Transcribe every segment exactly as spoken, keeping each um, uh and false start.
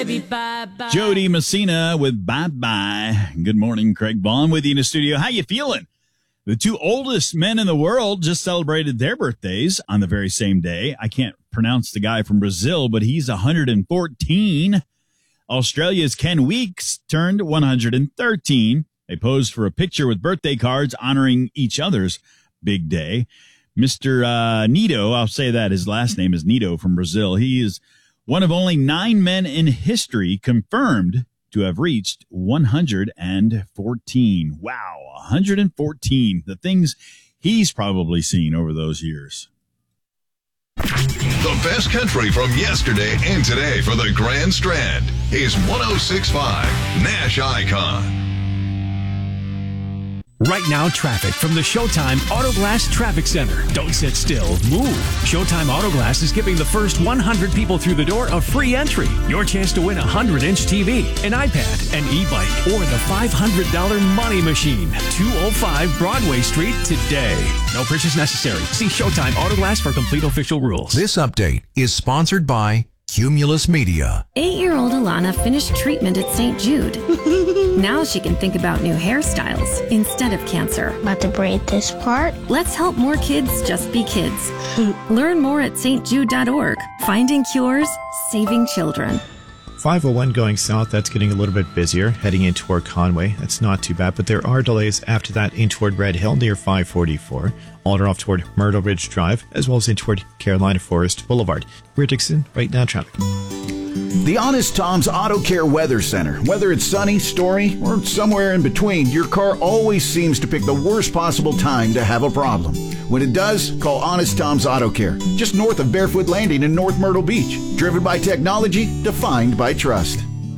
baby, bye-bye. Jody Messina with Bye Bye. Good morning, Craig Vaughn with you in the studio. How you feeling? The two oldest men in the world just celebrated their birthdays on the very same day. I can't pronounce the guy from Brazil, but he's one hundred fourteen. Australia's Ken Weeks turned one hundred thirteen. They posed for a picture with birthday cards honoring each other's big day. Mister Uh, Nito, I'll say that his last name is Nito from Brazil. He is one of only nine men in history confirmed to have reached one hundred fourteen. Wow, one hundred fourteen. The things he's probably seen over those years. The best country from yesterday and today for the Grand Strand is one oh six point five Nash Icon. Right now, traffic from the Showtime Auto Glass Traffic Center. Don't sit still. Move. Showtime Auto Glass is giving the first one hundred people through the door a free entry. Your chance to win a one hundred inch T V, an iPad, an e-bike, or the five hundred dollars Money Machine. two oh five Broadway Street today. No purchase necessary. See Showtime Auto Glass for complete official rules. This update is sponsored by Cumulus Media. Eight-year-old Alana finished treatment at Saint Jude. Now she can think about new hairstyles instead of cancer. About to braid this part? Let's help more kids just be kids. Learn more at s t jude dot org. Finding cures, saving children. five oh one going south, that's getting a little bit busier. Heading in toward Conway, that's not too bad, but there are delays after that in toward Red Hill near five forty-four. Alder off toward Myrtle Ridge Drive, as well as in toward Carolina Forest Boulevard. We're Dixon, right now traffic. The Honest Tom's Auto Care Weather Center. Whether it's sunny, stormy, or somewhere in between, your car always seems to pick the worst possible time to have a problem. When it does, call Honest Tom's Auto Care, just north of Barefoot Landing in North Myrtle Beach. Driven by technology, defined by trust.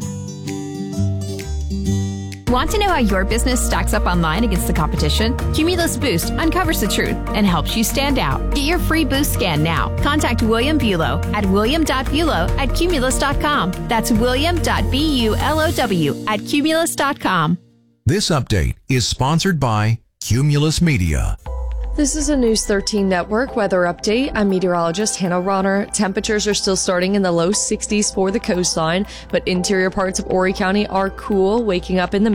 Want to know how your business stacks up online against the competition? Cumulus Boost uncovers the truth and helps you stand out. Get your free Boost scan now. Contact William Bulow at william dot bulow at cumulus dot com. That's william dot bulow at cumulus dot com. This update is sponsored by Cumulus Media. This is a News thirteen Network weather update. I'm meteorologist Hannah Ronner. Temperatures are still starting in the low sixties for the coastline, but interior parts of Horry County are cool, waking up in the